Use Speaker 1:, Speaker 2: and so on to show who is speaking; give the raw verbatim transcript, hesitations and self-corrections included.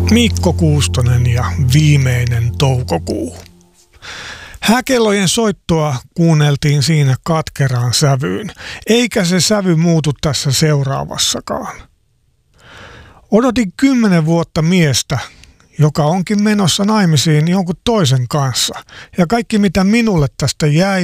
Speaker 1: Mikko Kuustonen ja viimeinen toukokuu. Hääkellojen soittoa kuunneltiin siinä katkeraan sävyyn, eikä se sävy muutu tässä seuraavassakaan. Odotin kymmenen vuotta miestä, joka onkin menossa naimisiin jonkun toisen kanssa, ja kaikki mitä minulle tästä jäi